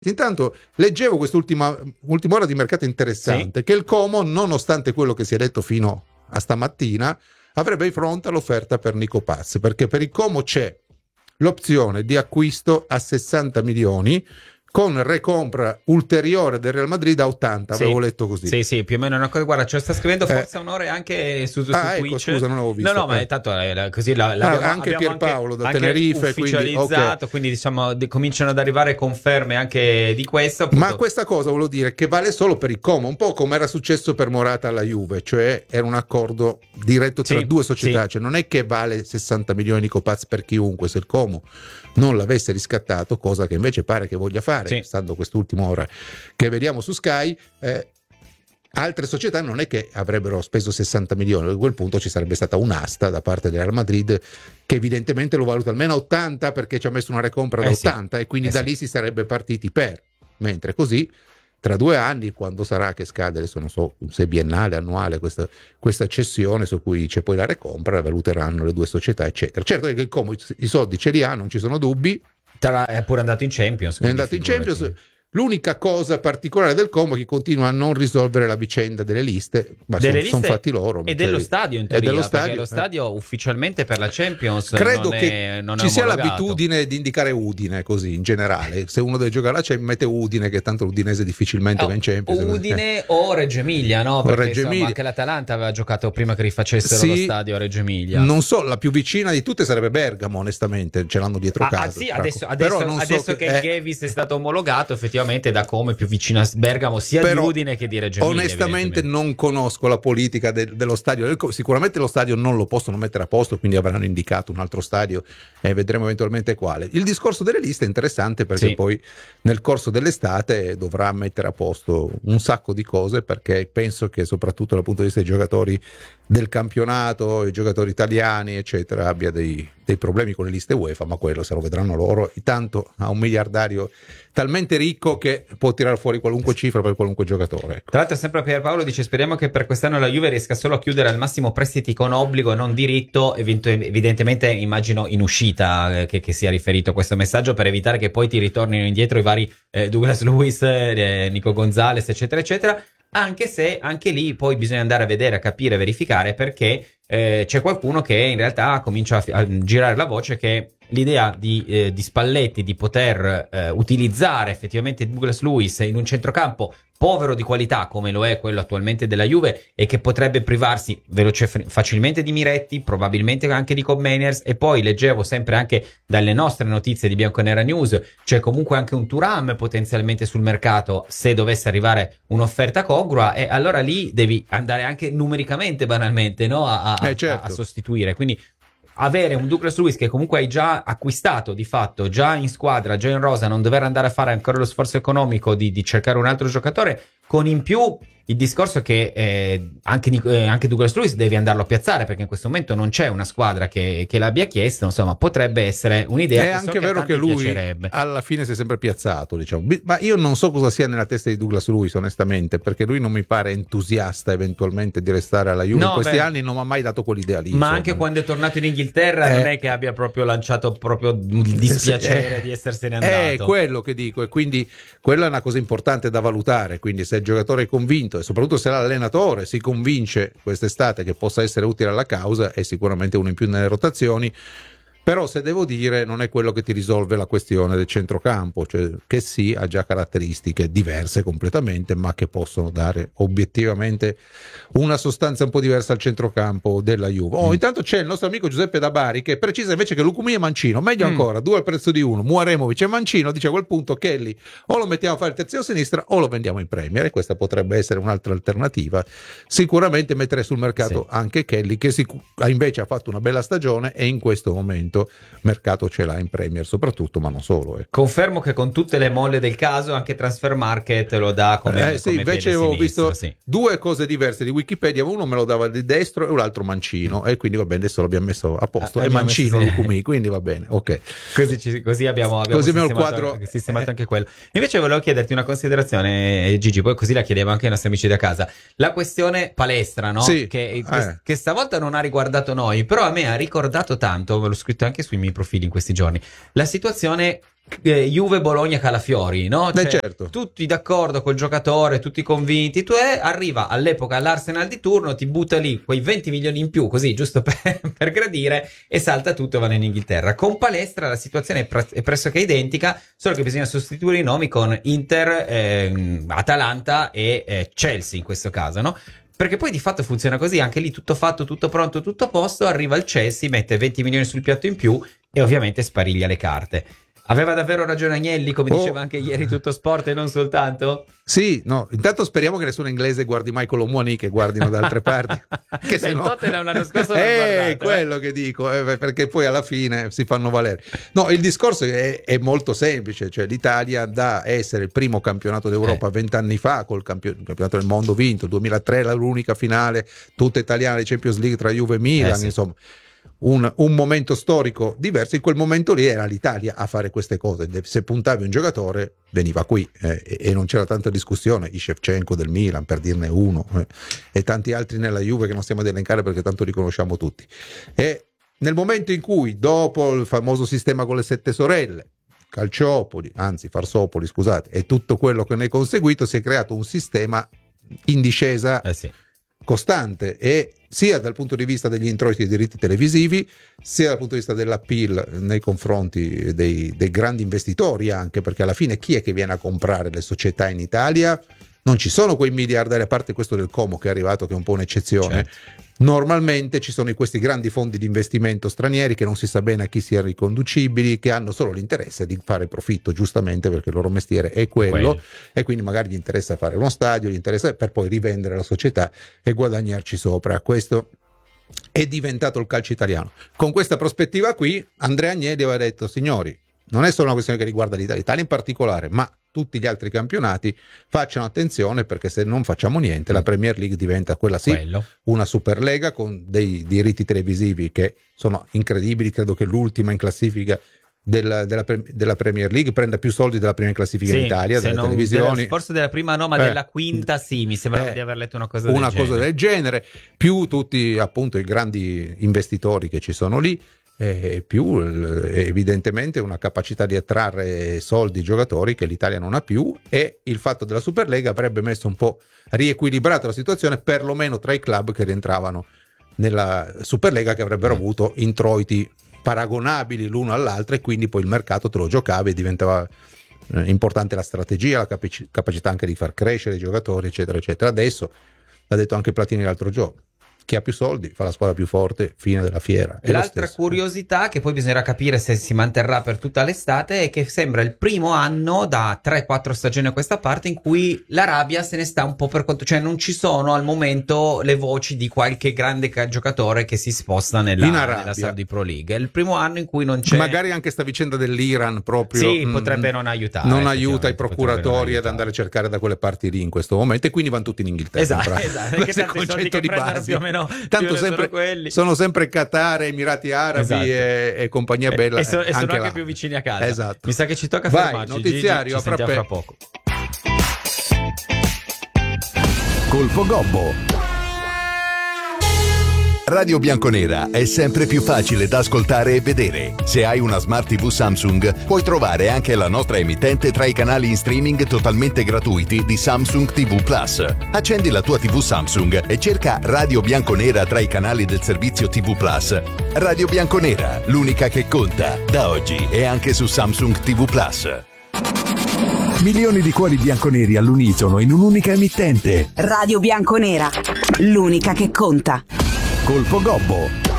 Intanto leggevo quest'ultima ora di mercato interessante, che il Como, nonostante quello che si è detto fino a stamattina, avrebbe di fronte all'offerta per Nico Paz, perché per il Como c'è l'opzione di acquisto a 60 milioni con recompra ulteriore del Real Madrid a 80, avevo letto così. Sì, più o meno una cosa. Guarda, ce lo sta scrivendo Forza Onore anche su ecco, Twitch. Scusa, non l'avevo visto. No, ma tanto così anche Pierpaolo da Tenerife, ufficializzato, quindi diciamo cominciano ad arrivare conferme anche di questo. Appunto. Ma questa cosa volevo dire che vale solo per il Como, un po' come era successo per Morata alla Juve, cioè era un accordo diretto tra due società, cioè non è che vale 60 milioni Nico Paz per chiunque, se il Como non l'avesse riscattato, cosa che invece pare che voglia fare, stando quest'ultima ora che vediamo su Sky, altre società non è che avrebbero speso 60 milioni, a quel punto ci sarebbe stata un'asta da parte del Real Madrid che evidentemente lo valuta almeno a 80 perché ci ha messo una recompra da 80 e quindi da lì si sarebbe partiti mentre così tra 2 anni, quando sarà che scade, adesso non so se biennale, annuale, questa cessione su cui c'è poi la recompra, valuteranno le due società, eccetera. Certo è che il Como i soldi ce li ha, non ci sono dubbi. È pure andato in Champions. È andato in Champions. L'unica cosa particolare del Como è che continua a non risolvere la vicenda delle liste, ma sono fatti loro. E dello stadio in teoria, perché lo stadio ufficialmente per la Champions credo non che non ci è sia omologato. l'abitudine di indicare Udine così in generale. Se uno deve giocare là mette Udine, che tanto l'Udinese difficilmente va in Champions. Udine o Reggio Emilia, no? Perché Reggio Emilia. Anche l'Atalanta aveva giocato prima che rifacessero lo stadio a Reggio Emilia. Non so, la più vicina di tutte sarebbe Bergamo, onestamente, ce l'hanno dietro casa. Sì, adesso che il Gevis è stato omologato, effettivamente da Como più vicino a Bergamo sia di Udine che di Reggio Emilia. Onestamente non conosco la politica dello stadio, sicuramente lo stadio non lo possono mettere a posto, quindi avranno indicato un altro stadio e vedremo eventualmente quale. Il discorso delle liste è interessante perché poi nel corso dell'estate dovrà mettere a posto un sacco di cose, perché penso che soprattutto dal punto di vista dei giocatori del campionato, i giocatori italiani eccetera, abbia dei problemi con le liste UEFA, ma quello se lo vedranno loro. Intanto ha un miliardario talmente ricco che può tirare fuori qualunque cifra per qualunque giocatore. Tra l'altro sempre Pierpaolo dice: speriamo che per quest'anno la Juve riesca solo a chiudere al massimo prestiti con obbligo e non diritto, evidentemente immagino in uscita che sia riferito questo messaggio, per evitare che poi ti ritornino indietro i vari Douglas Luiz, Nico Gonzalez eccetera eccetera, anche se anche lì poi bisogna andare a vedere, a capire, verificare, perché c'è qualcuno che in realtà comincia a girare la voce che l'idea di Spalletti di poter utilizzare effettivamente Douglas Luiz in un centrocampo povero di qualità come lo è quello attualmente della Juve, e che potrebbe privarsi facilmente di Miretti, probabilmente anche di Cobb Mainers, e poi leggevo sempre anche dalle nostre notizie di Bianconera News c'è comunque anche un Thuram potenzialmente sul mercato se dovesse arrivare un'offerta congrua, e allora lì devi andare anche numericamente banalmente, no? a sostituire, quindi avere un Douglas Luiz che comunque hai già acquistato di fatto, già in squadra, già in rosa, non dover andare a fare ancora lo sforzo economico di cercare un altro giocatore, con in più il discorso è che anche Douglas Luiz devi andarlo a piazzare, perché in questo momento non c'è una squadra che l'abbia chiesto, insomma potrebbe essere un'idea. È anche vero che lui piacerebbe. Alla fine si è sempre piazzato, diciamo, ma io non so cosa sia nella testa di Douglas Luiz onestamente, perché lui non mi pare entusiasta eventualmente di restare alla Juve in questi anni, non mi ha mai dato quell'idea lì. Ma anche quando è tornato in Inghilterra non è che abbia proprio lanciato proprio il dispiacere di essersene andato. È quello che dico, e quindi quella è una cosa importante da valutare, quindi se il giocatore è convinto e soprattutto se l'allenatore si convince quest'estate che possa essere utile alla causa, è sicuramente uno in più nelle rotazioni. Però se devo dire non è quello che ti risolve la questione del centrocampo, cioè che sì, ha già caratteristiche diverse completamente, ma che possono dare obiettivamente una sostanza un po' diversa al centrocampo della Juve. Intanto c'è il nostro amico Giuseppe da Bari che precisa invece che Lucumí e Mancino, meglio ancora, 2 al prezzo di 1, Muaremovic e Mancino, dice a quel punto Kelly o lo mettiamo a fare il terzino sinistra o lo vendiamo in Premier, e questa potrebbe essere un'altra alternativa. Sicuramente mettere sul mercato anche Kelly, che invece ha fatto una bella stagione e in questo momento mercato ce l'ha in Premier soprattutto, ma non solo. Confermo che con tutte le molle del caso anche Transfer Market lo dà come invece ho visto 2 cose diverse di Wikipedia, uno me lo dava di destro e l'altro Mancino, e quindi va bene, adesso l'abbiamo messo a posto, e Mancino Lucumí, quindi va bene, ok. Così abbiamo il quadro sistemato anche quello. Invece volevo chiederti una considerazione, Gigi, poi così la chiediamo anche ai nostri amici da casa, la questione palestra, no? Che stavolta non ha riguardato noi, però a me ha ricordato tanto, ve l'ho scritto scritto anche sui miei profili in questi giorni, la situazione Juve-Bologna Calafiori, no? Cioè, certo. Tutti d'accordo col giocatore, tutti convinti, arriva all'epoca all'Arsenal di turno, ti butta lì quei 20 milioni in più, così giusto per gradire, e salta tutto e vanno in Inghilterra. Con Palestra la situazione è pressoché identica, solo che bisogna sostituire i nomi con Inter, Atalanta e Chelsea in questo caso, no? Perché poi di fatto funziona così, anche lì tutto fatto, tutto pronto, tutto a posto, arriva il Chelsea, mette 20 milioni sul piatto in più e ovviamente spariglia le carte. Aveva davvero ragione Agnelli, come diceva anche ieri Tutto Sport e non soltanto? Sì, no, intanto speriamo che nessun inglese guardi Michael Omuani, che guardino da altre parti. Che se no... Tottenham l'anno scorso quello che dico, perché poi alla fine si fanno valere. No, il discorso è molto semplice, cioè l'Italia da essere il primo campionato d'Europa 20 anni fa, col campionato del mondo vinto, 2003 l'unica finale tutta italiana di Champions League tra Juve e Milan, sì. Insomma. Un momento storico diverso, in quel momento lì era l'Italia a fare queste cose, se puntavi un giocatore veniva qui e non c'era tanta discussione, i Shevchenko del Milan per dirne uno, e tanti altri nella Juve che non stiamo ad elencare perché tanto li conosciamo tutti. E nel momento in cui, dopo il famoso sistema con le 7 sorelle, Calciopoli, anzi Farsopoli scusate, e tutto quello che ne è conseguito, si è creato un sistema in discesa costante, e sia dal punto di vista degli introiti dei diritti televisivi, sia dal punto di vista dell'appeal nei confronti dei grandi investitori, anche perché alla fine chi è che viene a comprare le società in Italia? Non ci sono quei miliardari, a parte questo del Como che è arrivato, che è un po' un'eccezione. Certo. Normalmente ci sono questi grandi fondi di investimento stranieri che non si sa bene a chi siano riconducibili, che hanno solo l'interesse di fare profitto, giustamente, perché il loro mestiere è quello. E quindi magari gli interessa fare uno stadio, gli interessa per poi rivendere la società e guadagnarci sopra. Questo è diventato il calcio italiano. Con questa prospettiva qui Andrea Agnelli aveva detto: signori, non è solo una questione che riguarda l'Italia in particolare, ma tutti gli altri campionati facciano attenzione, perché se non facciamo niente la Premier League diventa quella una Superlega con dei diritti televisivi che sono incredibili. Credo che l'ultima in classifica della Premier League prenda più soldi della prima in classifica in Italia, delle televisioni. Forse della prima no, ma della quinta sì, mi sembra di aver letto una cosa del genere. Più tutti appunto i grandi investitori che ci sono lì, più evidentemente una capacità di attrarre soldi, giocatori che l'Italia non ha più, e il fatto della Superlega avrebbe messo un po' riequilibrato la situazione, perlomeno tra i club che rientravano nella Superlega, che avrebbero avuto introiti paragonabili l'uno all'altro, e quindi poi il mercato te lo giocavi e diventava importante la strategia, la capacità anche di far crescere i giocatori, eccetera eccetera. Adesso, l'ha detto anche Platini l'altro giorno, chi ha più soldi fa la squadra più forte, fine della fiera. L'altra curiosità, che poi bisognerà capire se si manterrà per tutta l'estate, è che sembra il primo anno da 3-4 stagioni a questa parte in cui l'Arabia se ne sta un po' per conto, cioè non ci sono al momento le voci di qualche grande giocatore che si sposta nella Saudi Pro League. È il primo anno in cui non c'è. Magari anche sta vicenda dell'Iran proprio potrebbe non aiutare. Non aiuta i procuratori ad andare a cercare da quelle parti lì in questo momento, e quindi vanno tutti in Inghilterra. Esatto. Perché tanto i soldi che prendono più o meno tanto sono sempre Qatar, Emirati Arabi e compagnia bella, e sono anche più vicini a casa. Esatto. Mi sa che ci tocca fermarci. Notiziario, ci sentiamo fra poco. Colpo Gobbo. Radio Bianconera è sempre più facile da ascoltare e vedere. Se hai una Smart TV Samsung, puoi trovare anche la nostra emittente tra i canali in streaming totalmente gratuiti di Samsung TV Plus. Accendi la tua TV Samsung e cerca Radio Bianconera tra i canali del servizio TV Plus. Radio Bianconera, l'unica che conta, da oggi e anche su Samsung TV Plus. Milioni di cuori bianconeri all'unisono in un'unica emittente. Radio Bianconera, l'unica che conta. Colpo Gobbo.